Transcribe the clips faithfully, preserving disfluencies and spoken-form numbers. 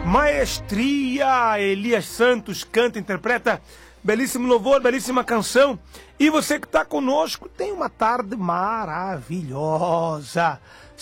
Maestria. Elias Santos canta, interpreta belíssimo louvor, belíssima canção. E você que está conosco tem uma tarde maravilhosa.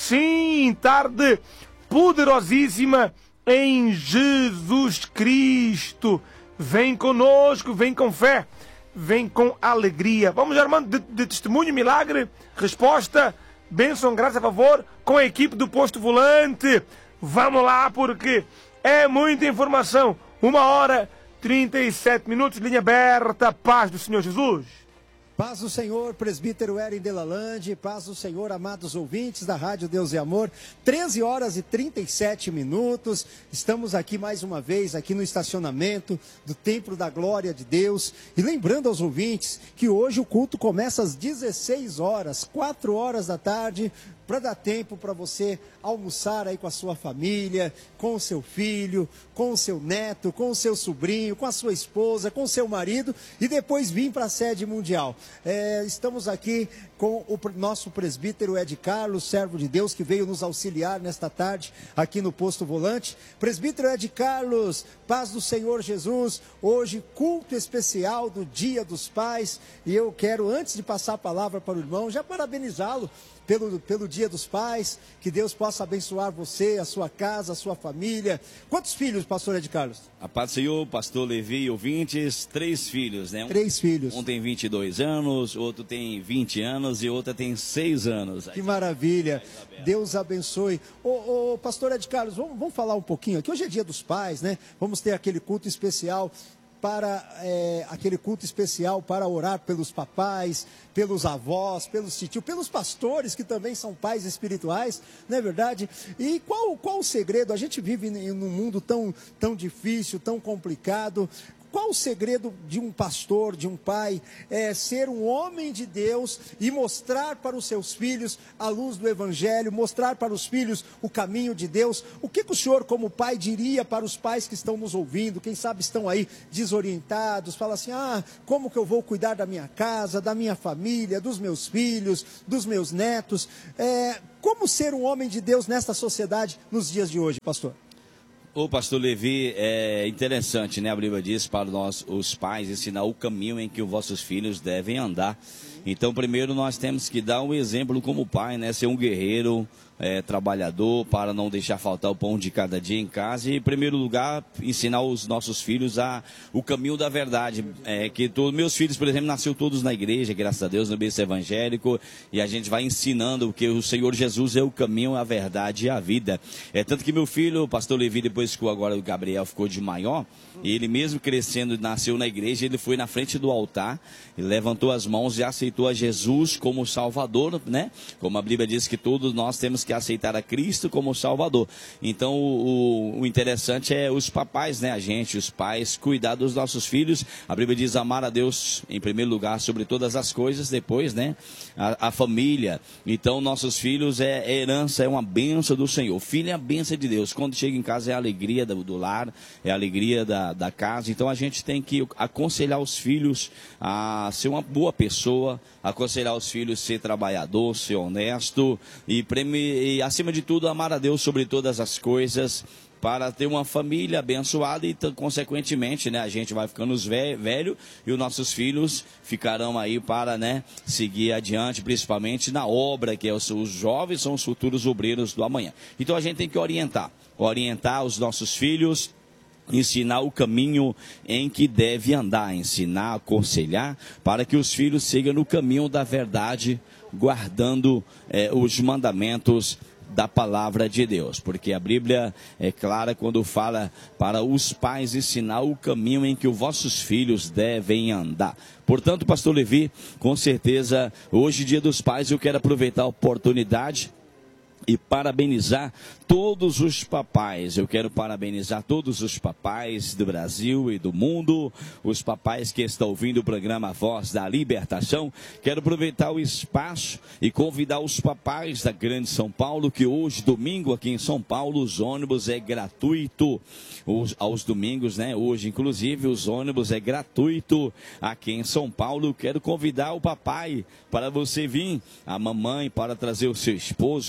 Sim, tarde poderosíssima em Jesus Cristo. Vem conosco, vem com fé, vem com alegria. Vamos, Armando, de, de testemunho, milagre, resposta, bênção, graça, favor, com a equipe do Posto Volante. Vamos lá, porque é muita informação. Uma hora, trinta e sete minutos, linha aberta, paz do Senhor Jesus. Paz do Senhor, presbítero Eren Delalande, paz do Senhor, amados ouvintes da Rádio Deus e Amor, treze horas e trinta e sete minutos, estamos aqui mais uma vez, aqui no estacionamento do Templo da Glória de Deus, e lembrando aos ouvintes que hoje o culto começa às dezesseis horas, quatro horas da tarde, para dar tempo para você almoçar aí com a sua família, com o seu filho, com o seu neto, com o seu sobrinho, com a sua esposa, com o seu marido e depois vir para a sede mundial. É, estamos aqui com o nosso presbítero Ed Carlos, servo de Deus, que veio nos auxiliar nesta tarde aqui no Posto Volante. Presbítero Ed Carlos, paz do Senhor Jesus, hoje culto especial do Dia dos Pais, e eu quero, antes de passar a palavra para o irmão, já parabenizá-lo Pelo, pelo Dia dos Pais, que Deus possa abençoar você, a sua casa, a sua família. Quantos filhos, pastor Ed Carlos? A paz do Senhor, pastor Levi, ouvintes, três filhos, né? Um, três filhos. Um tem vinte e dois anos, outro tem vinte anos e outra tem seis anos. Que maravilha, Deus abençoe. Ô, ô, pastor Ed Carlos, vamos, vamos falar um pouquinho aqui, hoje é Dia dos Pais, né? Vamos ter aquele culto especial para é, aquele culto especial para orar pelos papais, pelos avós, pelos titios, pelos pastores que também são pais espirituais, não é verdade? E qual, qual o segredo? A gente vive num mundo tão, tão difícil, tão complicado. Qual o segredo de um pastor, de um pai, é ser um homem de Deus e mostrar para os seus filhos a luz do Evangelho, mostrar para os filhos o caminho de Deus? O que, que o senhor, como pai, diria para os pais que estão nos ouvindo, quem sabe estão aí desorientados, fala assim, ah, como que eu vou cuidar da minha casa, da minha família, dos meus filhos, dos meus netos? É, como ser um homem de Deus nesta sociedade nos dias de hoje, pastor? Ô pastor Levi, é interessante, né? A Bíblia diz para nós, os pais, ensinar o caminho em que os vossos filhos devem andar. Então, primeiro nós temos que dar um exemplo como pai, né? Ser um guerreiro, é, trabalhador, para não deixar faltar o pão de cada dia em casa. E, em primeiro lugar, ensinar os nossos filhos a, o caminho da verdade. É, que todos, meus filhos, por exemplo, nasceram todos na igreja, graças a Deus, no berço evangélico. E a gente vai ensinando que o Senhor Jesus é o caminho, a verdade e a vida. É tanto que meu filho, o pastor Levi, depois que agora o Gabriel ficou de maior, ele mesmo crescendo, nasceu na igreja, ele foi na frente do altar, ele levantou as mãos e aceitou a Jesus como Salvador, né? Como a Bíblia diz que todos nós temos que aceitar a Cristo como Salvador. Então o, o interessante é os papais, né? A gente, os pais, cuidar dos nossos filhos. A Bíblia diz amar a Deus em primeiro lugar sobre todas as coisas, depois, né? A, a família. Então nossos filhos é, é herança, é uma bênção do Senhor. O filho é a bênção de Deus. Quando chega em casa é a alegria do, do lar, é a alegria da, da casa. Então a gente tem que aconselhar os filhos a ser uma boa pessoa, aconselhar os filhos a ser trabalhador, ser honesto e, premi, e acima de tudo amar a Deus sobre todas as coisas, para ter uma família abençoada e, consequentemente, né, a gente vai ficando velho, velho e os nossos filhos ficarão aí para, né, seguir adiante, principalmente na obra, que é os, os jovens são os futuros obreiros do amanhã. Então a gente tem que orientar, orientar os nossos filhos, ensinar o caminho em que deve andar, ensinar, aconselhar, para que os filhos sigam no caminho da verdade, guardando eh, os mandamentos da palavra de Deus, porque a Bíblia é clara quando fala para os pais ensinar o caminho em que os vossos filhos devem andar. Portanto, pastor Levi, com certeza, hoje, Dia dos Pais, eu quero aproveitar a oportunidade e parabenizar todos os papais. Eu quero parabenizar todos os papais do Brasil e do mundo, os papais que estão ouvindo o programa Voz da Libertação. Quero aproveitar o espaço e convidar os papais da Grande São Paulo, que hoje, domingo, aqui em São Paulo, os ônibus é gratuito. Os, aos domingos, né? Hoje, inclusive, os ônibus é gratuito aqui em São Paulo. Quero convidar o papai para você vir, a mamãe para trazer o seu esposo, o filho,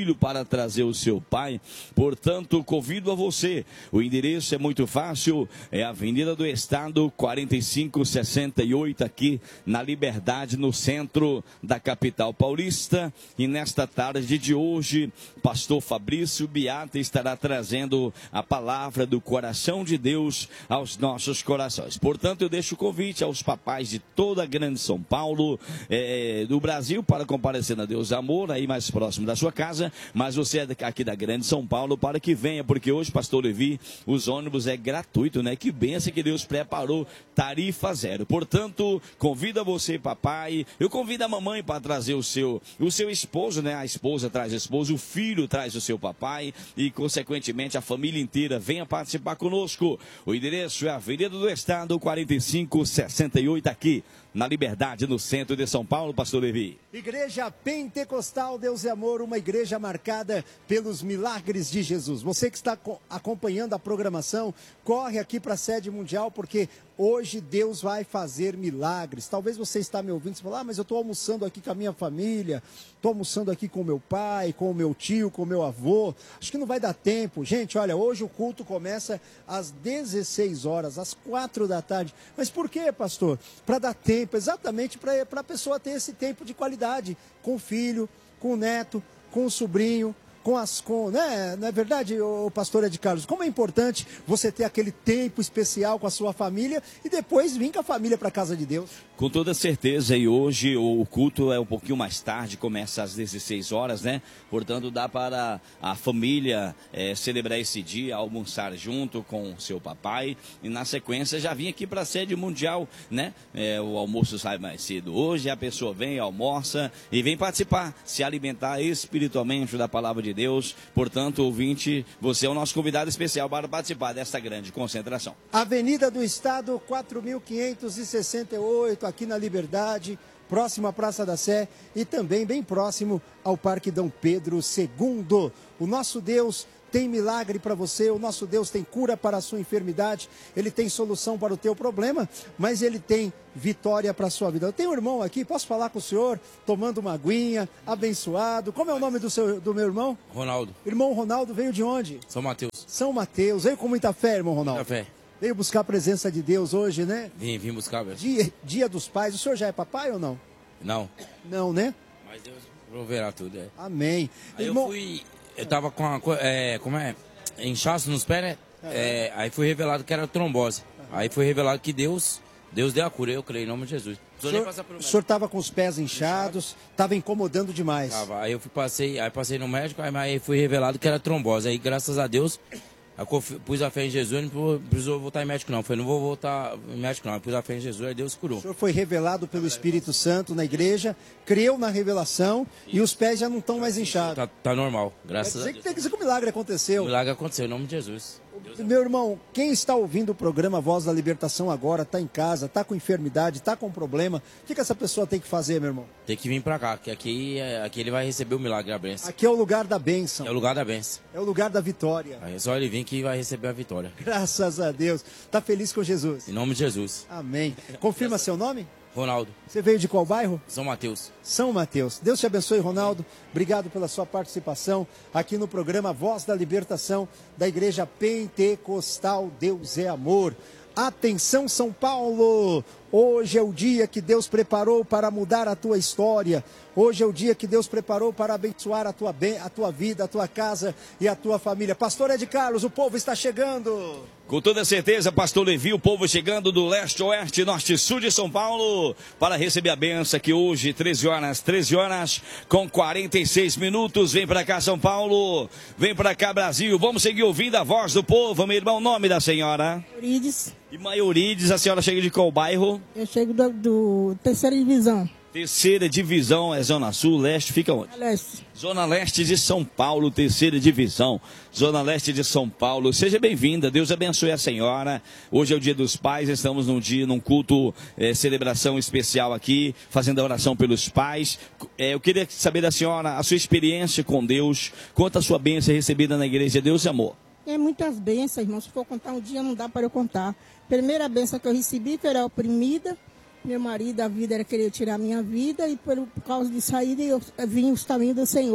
filho para trazer o seu pai. Portanto, convido a você. O endereço é muito fácil, é a Avenida do Estado, quarenta e cinco sessenta e oito, aqui na Liberdade, no centro da capital paulista. E nesta tarde de hoje, pastor Fabrício Biata estará trazendo a palavra do coração de Deus aos nossos corações. Portanto, eu deixo o convite aos papais de toda a grande São Paulo, é, do Brasil, para comparecer na Deus Amor, aí mais próximo da sua casa, mas você é aqui da grande São Paulo, para que venha, porque hoje, pastor Levi, os ônibus é gratuito, né? Que bênção que Deus preparou, tarifa zero. Portanto, convida você, papai, eu convido a mamãe para trazer o seu, o seu esposo, né? A esposa traz o esposo, o filho traz o seu papai e, consequentemente, a família inteira venha participar conosco. O endereço é a Avenida do Estado, quarenta e cinco sessenta e oito, aqui na Liberdade, no centro de São Paulo, pastor Levi. Igreja Pentecostal Deus e Amor, uma igreja marcada pelos milagres de Jesus. Você que está acompanhando a programação, corre aqui para a sede mundial, porque hoje Deus vai fazer milagres. Talvez você está me ouvindo e fala, ah, mas eu estou almoçando aqui com a minha família, estou almoçando aqui com o meu pai, com o meu tio, com o meu avô, acho que não vai dar tempo. Gente, olha, hoje o culto começa às dezesseis horas, às quatro da tarde. Mas por quê, pastor? Para dar tempo, exatamente para a pessoa ter esse tempo de qualidade com o filho, com o neto, com o sobrinho, com as, com, né? Não é verdade, o pastor Ed Carlos? Como é importante você ter aquele tempo especial com a sua família e depois vir com a família para a casa de Deus. Com toda certeza, e hoje o culto é um pouquinho mais tarde, começa às dezesseis horas, né? Portanto, dá para a família é, celebrar esse dia, almoçar junto com seu papai, e na sequência já vim aqui para a sede mundial, né? É, o almoço sai mais cedo hoje, a pessoa vem, almoça e vem participar, se alimentar espiritualmente da palavra de Deus. Portanto, ouvinte, você é o nosso convidado especial para participar desta grande concentração. Avenida do Estado, quatro mil quinhentos e sessenta e oito, aqui na Liberdade, próximo à Praça da Sé e também bem próximo ao Parque Dom Pedro segundo. O nosso Deus tem milagre para você, o nosso Deus tem cura para a sua enfermidade, Ele tem solução para o teu problema, mas Ele tem vitória para a sua vida. Eu tenho um irmão aqui, posso falar com o senhor, tomando uma aguinha, abençoado. Como é o nome do, seu, do meu irmão? Ronaldo. Irmão Ronaldo veio de onde? São Mateus. São Mateus. Veio com muita fé, irmão Ronaldo? Muita fé. Veio buscar a presença de Deus hoje, né? Vim, vim buscar, velho. Dia, dia dos pais. O senhor já é papai ou não? Não. Não, né? Mas Deus proverá tudo, é. Amém. Aí irmão... eu fui, eu tava com a, é, como é, inchaço nos pés, né? Uhum. É, aí foi revelado que era trombose. Uhum. Aí foi revelado que Deus, Deus deu a cura, eu creio em nome de Jesus. O senhor, o senhor tava com os pés inchados, estava incomodando demais. Tava. Aí eu fui, passei, aí passei no médico, aí, aí foi revelado que era trombose. Aí graças a Deus... Eu pus a fé em Jesus, não precisou voltar em médico não. Foi, não vou voltar em médico não. Eu pus a fé em Jesus, aí Deus curou. O senhor foi revelado pelo Espírito Santo na igreja, creu na revelação e os pés já não estão mais inchados. Tá, tá normal, graças a Deus. Tem que dizer que o milagre aconteceu. O milagre aconteceu, em nome de Jesus. Meu irmão, quem está ouvindo o programa Voz da Libertação agora, está em casa, está com enfermidade, está com problema, o que, que essa pessoa tem que fazer, meu irmão? Tem que vir para cá, que aqui, aqui ele vai receber o milagre, a bênção. Aqui é o lugar da bênção. É o lugar da bênção. É o lugar da vitória. Aí é só ele vir que vai receber a vitória. Graças a Deus. Está feliz com Jesus? Em nome de Jesus. Amém. Confirma seu nome? Ronaldo. Você veio de qual bairro? São Mateus. São Mateus. Deus te abençoe, Ronaldo. Obrigado pela sua participação aqui no programa Voz da Libertação da Igreja Pentecostal Deus é Amor. Atenção, São Paulo! Hoje é o dia que Deus preparou para mudar a tua história. Hoje é o dia que Deus preparou para abençoar a tua, a tua vida, a tua casa e a tua família. Pastor Ed Carlos, o povo está chegando. Com toda certeza, pastor Levi, o povo chegando do leste, oeste, norte e sul de São Paulo para receber a benção que hoje, treze horas, treze horas com quarenta e seis minutos. Vem para cá, São Paulo. Vem para cá, Brasil. Vamos seguir ouvindo a voz do povo. Meu irmão, nome da senhora? Maiorídes. E Maiorídes, a senhora chega de qual bairro? Eu chego do, do terceira divisão. Terceira divisão é Zona Sul, Leste, fica onde? Zona Leste. Zona Leste de São Paulo, terceira divisão. Zona Leste de São Paulo. Seja bem-vinda, Deus abençoe a senhora. Hoje é o Dia dos Pais, estamos num dia, num culto, é, celebração especial aqui, fazendo a oração pelos pais. É, eu queria saber da senhora a sua experiência com Deus, quanto a sua bênção recebida na igreja Deus e Amor. É muitas bênçãos, irmão. Se for contar um dia, não dá para eu contar. Primeira bênção que eu recebi, que eu era oprimida. Meu marido, a vida era querer tirar a minha vida, e por, por causa disso aí eu vim os caminhos do Senhor.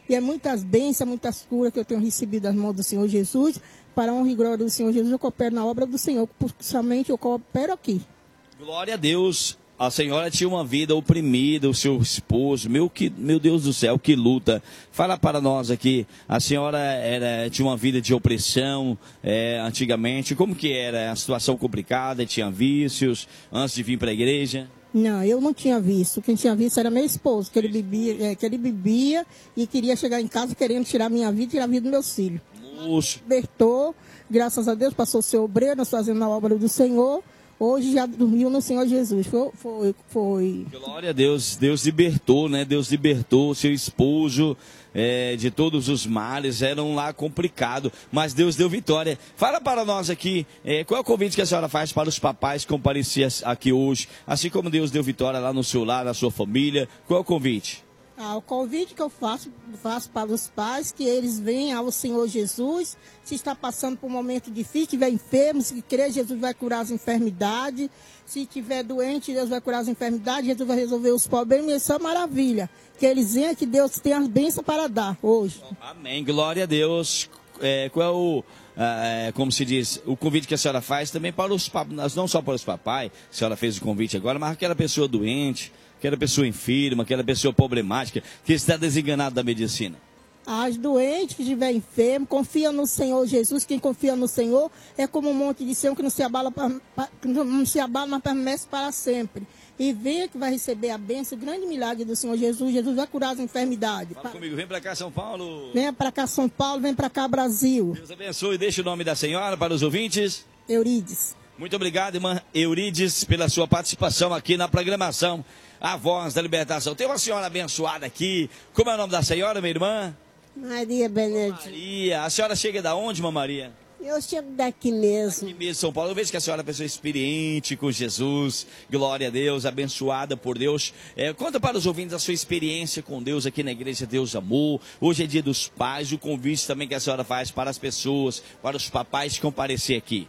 E é muitas bênçãos, muitas curas que eu tenho recebido das mãos do Senhor Jesus. Para a honra e glória do Senhor Jesus, eu coopero na obra do Senhor, somente eu coopero aqui. Glória a Deus. A senhora tinha uma vida oprimida, o seu esposo, meu, que, meu Deus do céu, que luta. Fala para nós aqui, a senhora era, tinha uma vida de opressão é, antigamente, como que era? A situação complicada, tinha vícios, antes de vir para a igreja? Não, eu não tinha visto. Quem tinha visto era meu esposo, que ele bebia, é, que ele bebia e queria chegar em casa querendo tirar minha vida e tirar a vida dos meus filhos. Moço. Libertou, graças a Deus, passou a ser obreiro, nós fazendo a obra do Senhor. Hoje já dormiu no Senhor Jesus. Foi, foi, foi. Glória a Deus. Deus libertou, né? Deus libertou seu esposo é, de todos os males. Era um lá complicado, mas Deus deu vitória. Fala para nós aqui, é, qual é o convite que a senhora faz para os papais comparecer aqui hoje? Assim como Deus deu vitória lá no seu lar, na sua família. Qual é o convite? Ah, o convite que eu faço, faço para os pais, que eles venham ao Senhor Jesus, se está passando por um momento difícil, se estiver enfermo, se crer, Jesus vai curar as enfermidades, se estiver doente, Deus vai curar as enfermidades, Jesus vai resolver os problemas, e isso é maravilha, que eles venham, que Deus tem as bênçãos para dar hoje. Amém, glória a Deus. É, qual é o, é, como se diz, o convite que a senhora faz também para os papais, não só para os papais, a senhora fez o convite agora, mas aquela pessoa doente, aquela pessoa enferma, aquela pessoa problemática, que está desenganada da medicina. As doentes que estiver enfermo, confia no Senhor Jesus. Quem confia no Senhor é como um monte de Sião que não se abala, que não se abala, mas permanece para sempre. E venha que vai receber a bênção, o grande milagre do Senhor Jesus. Jesus vai curar as enfermidades. Fala comigo, vem para cá, São Paulo. Venha para cá, São Paulo, vem para cá, Brasil. Deus abençoe, deixa o nome da senhora para os ouvintes. Eurides. Muito obrigado, irmã Eurides, pela sua participação aqui na programação A Voz da Libertação. Tem uma senhora abençoada aqui. Como é o nome da senhora, minha irmã? Maria Benedito. Maria. A senhora chega da onde, irmã Maria? Eu chego daqui mesmo. Aqui mesmo, São Paulo. Eu vejo que a senhora é uma pessoa experiente com Jesus. Glória a Deus, abençoada por Deus. É, conta para os ouvintes a sua experiência com Deus aqui na Igreja Deus Amor. Hoje é dia dos pais. O convite também que a senhora faz para as pessoas, para os papais comparecer aqui.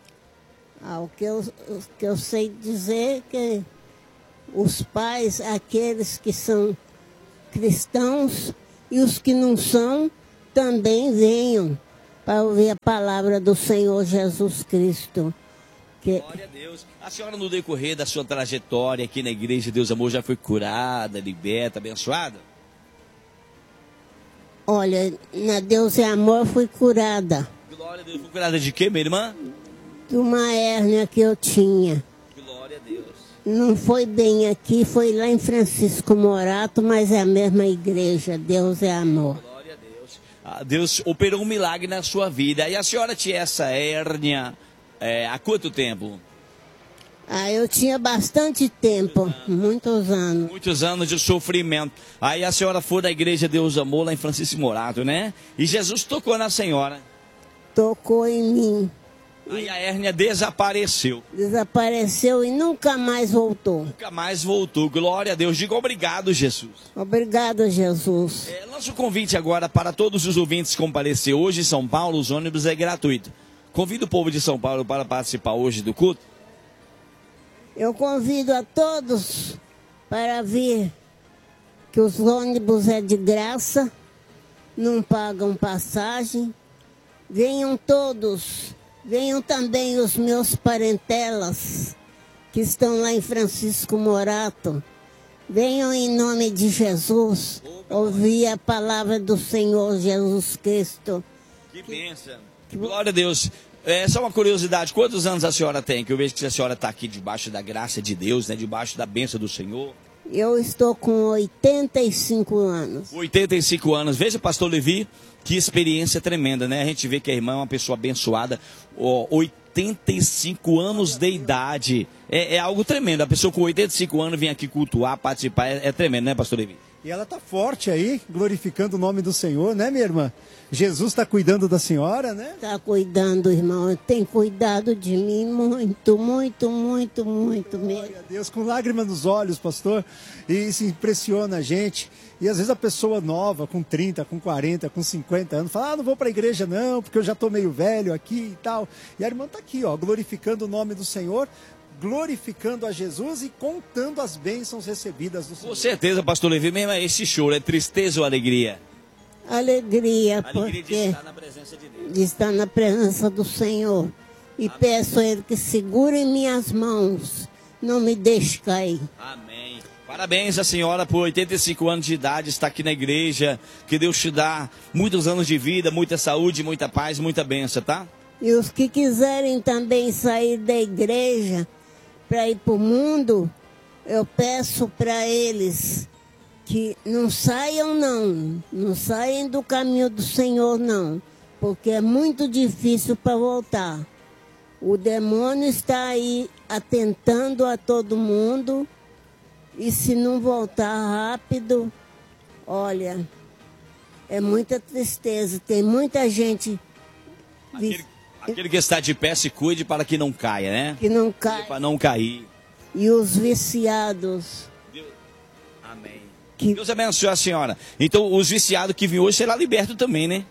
Ah, o, que eu, o que eu sei dizer é que os pais, aqueles que são cristãos e os que não são, também venham para ouvir a palavra do Senhor Jesus Cristo. Que... Glória a Deus. A senhora, no decorrer da sua trajetória aqui na Igreja Deus Amor, já foi curada, liberta, abençoada? Olha, na Deus é Amor fui curada. Glória a Deus. Foi curada de quê, minha irmã? De uma hérnia que eu tinha. Glória a Deus. Não foi bem aqui, foi lá em Francisco Morato, mas é a mesma igreja. Deus é Amor. Glória a Deus. Ah, Deus operou um milagre na sua vida. E a senhora tinha essa hérnia é, há quanto tempo? Ah, eu tinha bastante tempo, muitos anos. Muitos anos de sofrimento. Aí a senhora foi da Igreja Deus Amor lá em Francisco Morato, né? E Jesus tocou na senhora. Tocou em mim. Aí a hérnia desapareceu. Desapareceu e nunca mais voltou. Nunca mais voltou. Glória a Deus. Diga obrigado, Jesus. Obrigado, Jesus. É, lança o convite agora para todos os ouvintes comparecer. Hoje em São Paulo, os ônibus é gratuito. Convido o povo de São Paulo para participar hoje do culto. Eu convido a todos para vir, que os ônibus é de graça, não pagam passagem. Venham todos. Venham também os meus parentelas, que estão lá em Francisco Morato. Venham em nome de Jesus, ouvir a palavra do Senhor Jesus Cristo. Que bênção. Glória a Deus. É, só uma curiosidade, quantos anos a senhora tem? Que eu vejo que a senhora está aqui debaixo da graça de Deus, né? Debaixo da bênção do Senhor. Eu estou com oitenta e cinco anos. oitenta e cinco anos. Veja, pastor Levi, que experiência tremenda, né? A gente vê que a irmã é uma pessoa abençoada. Oh, oitenta e cinco anos de idade. É, é algo tremendo. A pessoa com oitenta e cinco anos vem aqui cultuar, participar. É, é tremendo, né, pastor Levi? E ela está forte aí, glorificando o nome do Senhor, né, minha irmã? Jesus está cuidando da senhora, né? Está cuidando, irmão. Tem cuidado de mim muito, muito, muito, muito mesmo. Glória a Deus, com lágrimas nos olhos, pastor. E isso impressiona a gente. E às vezes a pessoa nova, com trinta, com quarenta, com cinquenta anos, fala, ah, não vou para a igreja não, porque eu já estou meio velho aqui e tal. E a irmã está aqui, ó, glorificando o nome do Senhor, glorificando a Jesus e contando as bênçãos recebidas do Senhor. Com certeza, pastor Levi, mesmo esse choro, é tristeza ou alegria? Alegria, Alegria porque de estar na presença de Deus. de estar na presença do Senhor. E Amém. peço a Ele que segure em minhas mãos, não me deixe cair. Amém. Parabéns a senhora por oitenta e cinco anos de idade, está aqui na igreja. Que Deus te dá muitos anos de vida, muita saúde, muita paz, muita bênção, tá? E os que quiserem também sair da igreja para ir para o mundo, eu peço para eles que não saiam não, não saiam do caminho do Senhor não, porque é muito difícil para voltar. O demônio está aí atentando a todo mundo e se não voltar rápido, olha, é muita tristeza. Tem muita gente Aquele, aquele que está de pé se cuide para que não caia, né? que não cai. Para não cair. E os viciados. Deus... Amém. Que Deus abençoe a senhora. Então, os viciados que vêm hoje será liberto também, né?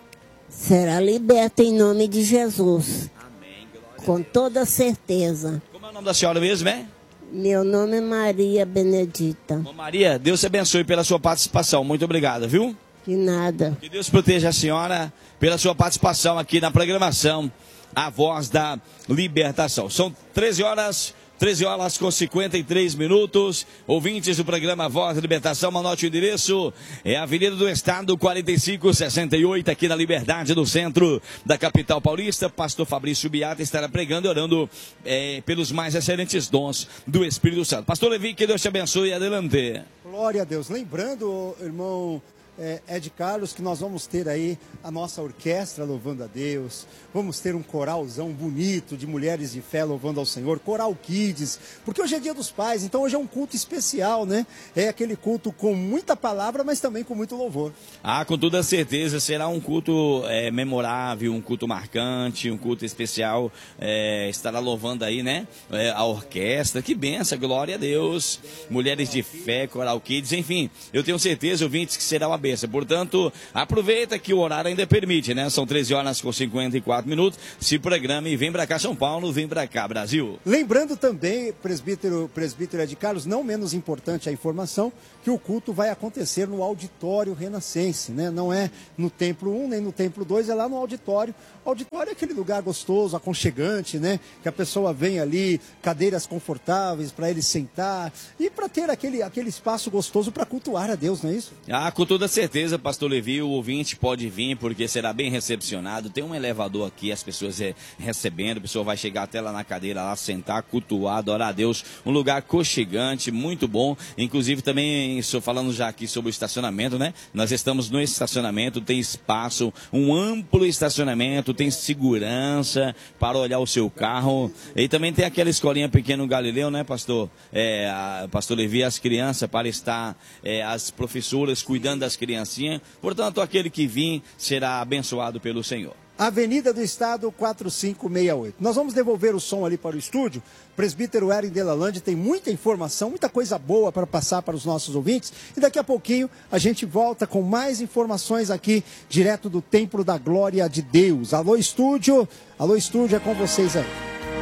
será liberto em nome de Jesus. Amém. Glória Com toda certeza. Como é o nome da senhora mesmo, é? Meu nome é Maria Benedita. Ô Maria, Deus te abençoe pela sua participação. Muito obrigado, viu? De nada. Que Deus proteja a senhora pela sua participação aqui na programação A Voz da Libertação. São treze horas, treze horas com cinquenta e três minutos. Ouvintes do programa Voz da Libertação, anote o endereço. É a Avenida do Estado, quarenta e cinco sessenta e oito, aqui na Liberdade, no centro da capital paulista. Pastor Fabrício Biata estará pregando e orando é, pelos mais excelentes dons do Espírito Santo. Pastor Levi, que Deus te abençoe. Adelante. Glória a Deus. Lembrando, irmão é, Ed Carlos, que nós vamos ter aí a nossa orquestra louvando a Deus, vamos ter um coralzão bonito de mulheres de fé louvando ao Senhor, Coral Kids, porque hoje é dia dos pais, então hoje é um culto especial, né? É aquele culto com muita palavra, mas também com muito louvor. Ah, com toda certeza, será um culto é, memorável, um culto marcante, um culto especial, é, estará louvando aí, né? É, a orquestra, que benção, glória a Deus, mulheres de fé, Coral Kids, enfim, eu tenho certeza, ouvintes, que será uma benção. Portanto, aproveita que o horário ainda permite, né? São treze horas com cinquenta e quatro minutos. Se programa e vem pra cá, São Paulo, vem pra cá, Brasil. Lembrando também, presbítero, presbítero Ed Carlos, não menos importante a informação, que o culto vai acontecer no auditório renascense, né? Não é no templo um, nem no templo dois, é lá no auditório. O auditório é aquele lugar gostoso, aconchegante, né? Que a pessoa vem ali, cadeiras confortáveis para ele sentar e para ter aquele, aquele espaço gostoso para cultuar a Deus, não é isso? Ah, com toda certeza, pastor Levi, o ouvinte pode vir porque será bem recepcionado. Tem um elevador aqui, as pessoas é, recebendo, a pessoa vai chegar até lá na cadeira, lá sentar, cultuar, adorar a Deus. Um lugar aconchegante, muito bom. Inclusive também, estou falando já aqui sobre o estacionamento, né? Nós estamos no estacionamento, tem espaço, um amplo estacionamento, tem segurança para olhar o seu carro. E também tem aquela escolinha Pequeno Galileu, né, pastor? É, a, pastor Levi, as crianças, para estar é, as professoras cuidando das criancinhas. Portanto, aquele que vir será abençoado pelo Senhor. Avenida do Estado, quatro cinco seis oito. Nós vamos devolver o som ali para o estúdio. Presbítero Erin Delalande tem muita informação, muita coisa boa para passar para os nossos ouvintes. E daqui a pouquinho a gente volta com mais informações aqui, direto do Templo da Glória de Deus. Alô, estúdio. Alô, estúdio, é com vocês aí.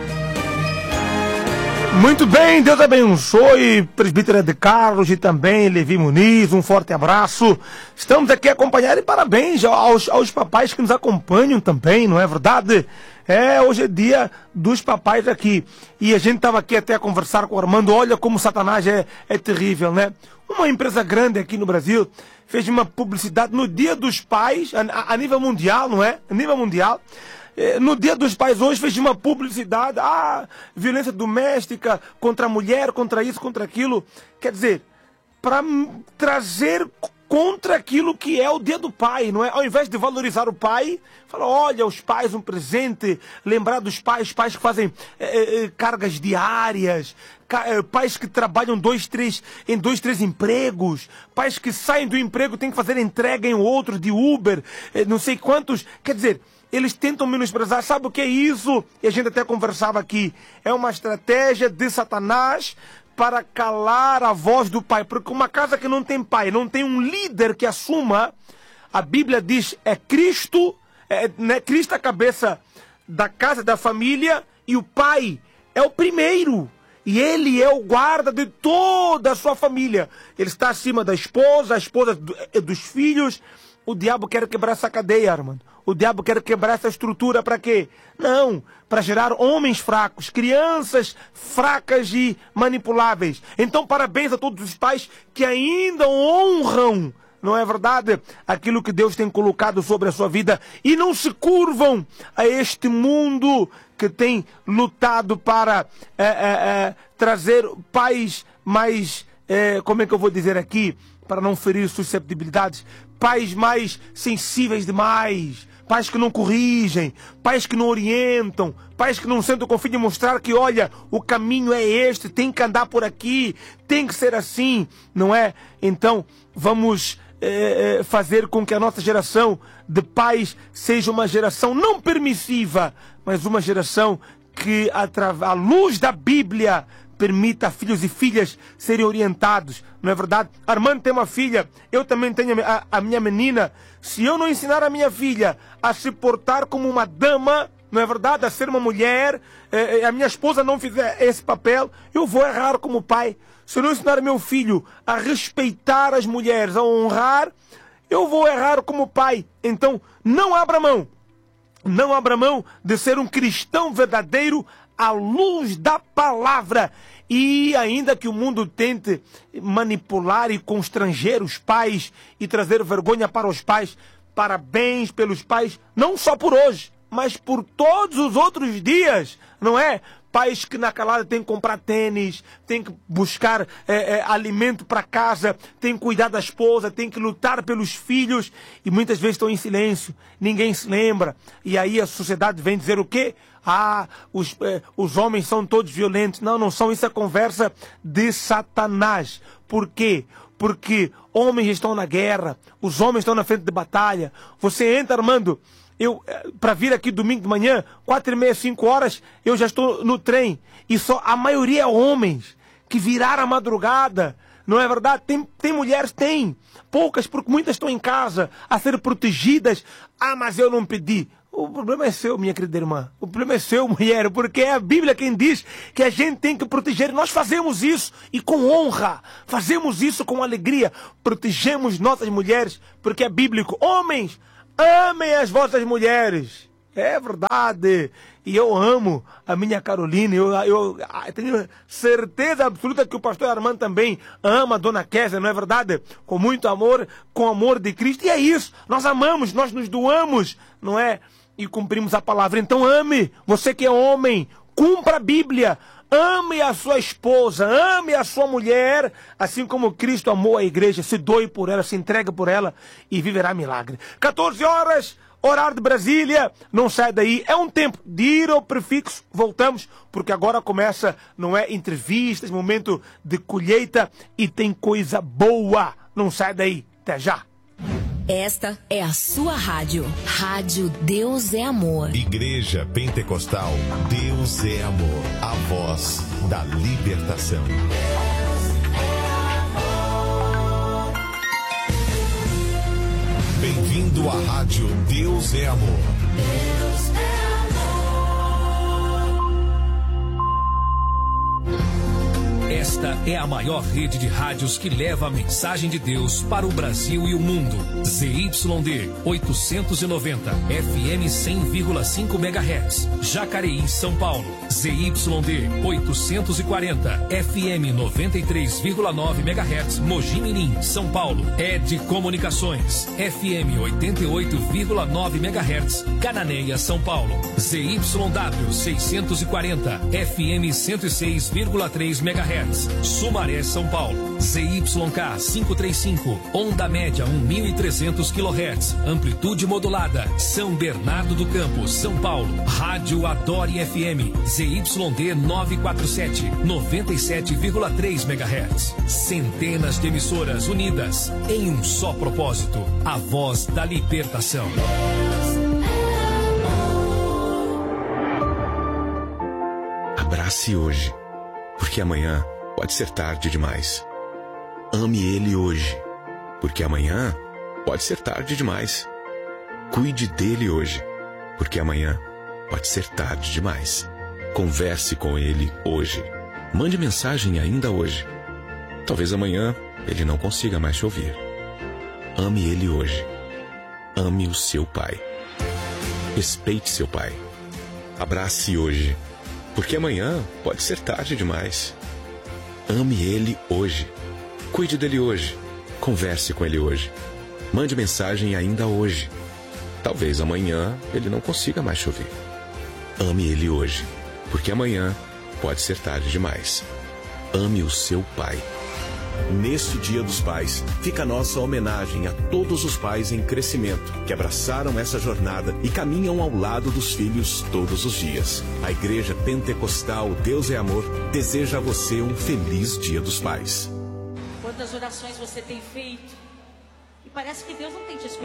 Muito bem, Deus abençoe, presbítero Ed Carlos e também Levi Muniz, um forte abraço. Estamos aqui a acompanhar e parabéns aos, aos papais que nos acompanham também, não é verdade? É, hoje é dia dos papais aqui. E a gente estava aqui até a conversar com o Armando, olha como Satanás é, é terrível, né? Uma empresa grande aqui no Brasil fez uma publicidade no dia dos pais, a, a nível mundial, não é? A nível mundial. No Dia dos Pais hoje fez uma publicidade, ah, violência doméstica contra a mulher, contra isso, contra aquilo. Quer dizer, para trazer contra aquilo que é o Dia do Pai, não é? Ao invés de valorizar o pai, fala, olha, os pais, um presente, lembrar dos pais, pais que fazem é, é, cargas diárias, pais que trabalham dois, três, em dois, três empregos, pais que saem do emprego, têm que fazer entrega em outro de Uber, não sei quantos, quer dizer, eles tentam menosprezar, sabe o que é isso? E a gente até conversava aqui, é uma estratégia de Satanás para calar a voz do pai, porque uma casa que não tem pai, não tem um líder que assuma, a Bíblia diz, é Cristo, é, né, Cristo a cabeça da casa, da família, e o pai é o primeiro. E ele é o guarda de toda a sua família. Ele está acima da esposa, a esposa do, dos filhos, O diabo quer quebrar essa cadeia, Armando. O diabo quer quebrar essa estrutura para quê? Não, para gerar homens fracos, crianças fracas e manipuláveis. Então, parabéns a todos os pais que ainda honram, não é verdade, aquilo que Deus tem colocado sobre a sua vida e não se curvam a este mundo que tem lutado para é, é, é, trazer pais mais, é, como é que eu vou dizer aqui, para não ferir susceptibilidades, pais mais sensíveis demais, pais que não corrigem, pais que não orientam, pais que não sentam com o filho e mostrar que, olha, o caminho é este, tem que andar por aqui, tem que ser assim, não é? Então, vamos é, é, fazer com que a nossa geração de pais seja uma geração não permissiva, mas uma geração que, à luz da Bíblia, permita a filhos e filhas serem orientados, não é verdade? Armando tem uma filha, eu também tenho a, a minha menina. Se eu não ensinar a minha filha a se portar como uma dama, não é verdade? A ser uma mulher, eh, a minha esposa não fizer esse papel, eu vou errar como pai. Se eu não ensinar meu filho a respeitar as mulheres, a honrar, eu vou errar como pai. Então, não abra mão. Não abra mão de ser um cristão verdadeiro à luz da palavra. E ainda que o mundo tente manipular e constranger os pais e trazer vergonha para os pais, parabéns pelos pais, não só por hoje, mas por todos os outros dias, não é? Pais que na calada têm que comprar tênis, têm que buscar é, é, alimento para casa, têm que cuidar da esposa, têm que lutar pelos filhos e muitas vezes estão em silêncio, ninguém se lembra. E aí a sociedade vem dizer o quê? Ah, os, eh, os homens são todos violentos. Não, não são. Isso é conversa de Satanás. Por quê? Porque homens estão na guerra, os homens estão na frente de batalha. Você entra, Armando, eu para vir aqui domingo de manhã, quatro e meia, cinco horas, eu já estou no trem. E só a maioria é homens que viraram a madrugada. Não é verdade? Tem, tem mulheres? Tem. Poucas, porque muitas estão em casa a ser protegidas. Ah, mas eu não pedi. O problema é seu, minha querida irmã. O problema é seu, mulher, porque é a Bíblia quem diz que a gente tem que proteger. E nós fazemos isso e com honra. Fazemos isso com alegria. Protegemos nossas mulheres, porque é bíblico. Homens, amem as vossas mulheres. É verdade. E eu amo a minha Carolina. Eu, eu, eu tenho certeza absoluta que o pastor Armando também ama a dona Kézia, não é verdade? Com muito amor, com amor de Cristo. E é isso. Nós amamos, nós nos doamos, não é? E cumprimos a palavra. Então ame, você que é homem, cumpra a Bíblia. Ame a sua esposa, ame a sua mulher, assim como Cristo amou a igreja, se doe por ela, se entrega por ela e viverá milagre. quatorze horas, horário de Brasília, não sai daí, é um tempo de ir ao prefixo, voltamos, porque agora começa, não é, entrevistas, momento de colheita e tem coisa boa, não sai daí, até já. Esta é a sua rádio. Rádio Deus é Amor. Igreja Pentecostal Deus é Amor. A voz da libertação. Bem-vindo à rádio Deus é Amor. Deus é amor. Esta é a maior rede de rádios que leva a mensagem de Deus para o Brasil e o mundo. Z Y D oitocentos e noventa, F M cem vírgula cinco megahertz, Jacareí, São Paulo. Z Y D oitocentos e quarenta, F M noventa e três vírgula nove megahertz, Mogi Mirim, São Paulo. E D Comunicações, F M oitenta e oito vírgula nove megahertz, Cananéia, São Paulo. Z Y W seiscentos e quarenta, F M cento e seis vírgula três megahertz, Sumaré, São Paulo. Z Y K quinhentos e trinta e cinco, onda média mil e trezentos quilohertz, amplitude modulada, São Bernardo do Campo, São Paulo. Rádio Adore F M, Z Y D novecentos e quarenta e sete, noventa e sete vírgula três megahertz. Centenas de emissoras unidas em um só propósito, a voz da libertação. Abrace hoje, porque amanhã pode ser tarde demais. Ame ele hoje, porque amanhã pode ser tarde demais. Cuide dele hoje, porque amanhã pode ser tarde demais. Converse com ele hoje. Mande mensagem ainda hoje. Talvez amanhã ele não consiga mais te ouvir. Ame ele hoje, ame o seu pai. Respeite seu pai. Abrace hoje, porque amanhã pode ser tarde demais. Ame ele hoje. Cuide dele hoje. Converse com ele hoje. Mande mensagem ainda hoje. Talvez amanhã ele não consiga mais te ouvir. Ame ele hoje, porque amanhã pode ser tarde demais. Ame o seu pai. Neste Dia dos Pais, fica a nossa homenagem a todos os pais em crescimento, que abraçaram essa jornada e caminham ao lado dos filhos todos os dias. A Igreja Pentecostal Deus é Amor deseja a você um feliz Dia dos Pais. Quantas orações você tem feito? E parece que Deus não tem te escutado.